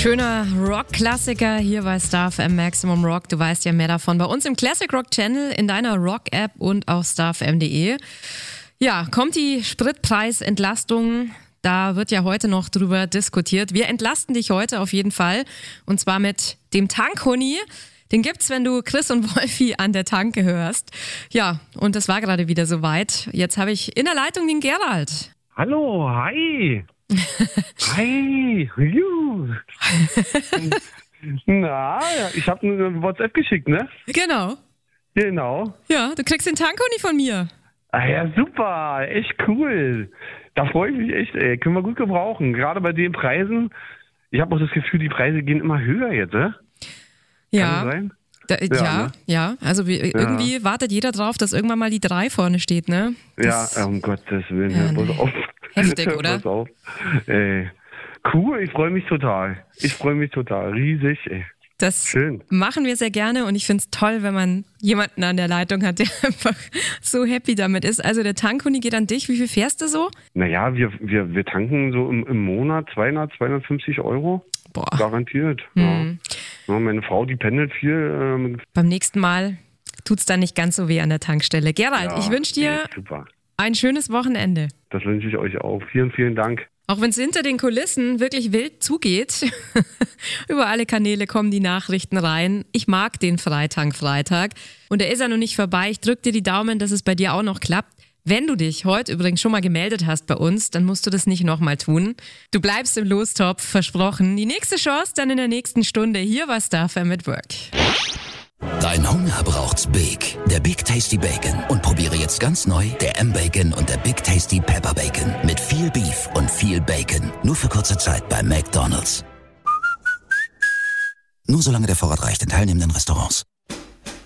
Schöner Rock-Klassiker hier bei StarFM Maximum Rock. Du weißt ja mehr davon bei uns im Classic Rock Channel, in deiner Rock-App und auf starfm.de. Ja, kommt die Spritpreisentlastung. Da wird ja heute noch drüber diskutiert. Wir entlasten dich heute auf jeden Fall. Und zwar mit dem Tankhuni. Den gibt's, wenn du Chris und Wolfi an der Tanke hörst. Ja, und das war gerade wieder soweit. Jetzt habe ich in der Leitung den Gerald. Hallo, hi. Hi. Juhu. Na, ich habe eine WhatsApp geschickt, ne? Genau. Genau. Ja, du kriegst den Tankhuni von mir. Ah ja, super. Echt cool. Da freue ich mich echt, ey. Können wir gut gebrauchen. Gerade bei den Preisen. Ich habe auch das Gefühl, die Preise gehen immer höher jetzt, ne? Ja. Kann das sein? Ja, ne? Also irgendwie wartet jeder drauf, dass irgendwann mal die 3 vorne steht, ne? Um Gottes Willen. Ja, Pass auf. Heftig, oder? Pass auf. Ey. Cool, ich freue mich total. Riesig, ey. Das Schön. Machen wir sehr gerne und ich finde es toll, wenn man jemanden an der Leitung hat, der einfach so happy damit ist. Also der Tankhuni geht an dich. Wie viel fährst du so? Naja, wir tanken so im Monat 250 Euro. Boah. Garantiert. Ja, meine Frau, die pendelt viel. Beim nächsten Mal tut's dann nicht ganz so weh an der Tankstelle. Gerald, ich wünsche dir ein schönes Wochenende. Das wünsche ich euch auch. Vielen, vielen Dank. Auch wenn es hinter den Kulissen wirklich wild zugeht, über alle Kanäle kommen die Nachrichten rein. Ich mag den Freitag. Und er ist ja noch nicht vorbei. Ich drücke dir die Daumen, dass es bei dir auch noch klappt. Wenn du dich heute übrigens schon mal gemeldet hast bei uns, dann musst du das nicht nochmal tun. Du bleibst im Lostopf, versprochen. Die nächste Chance dann in der nächsten Stunde. Hier war StarFM at Work. Dein Hunger braucht's Big, der Big Tasty Bacon. Und probiere jetzt ganz neu der M-Bacon und der Big Tasty Pepper Bacon. Mit viel Beef und viel Bacon. Nur für kurze Zeit bei McDonald's. Nur solange der Vorrat reicht in teilnehmenden Restaurants.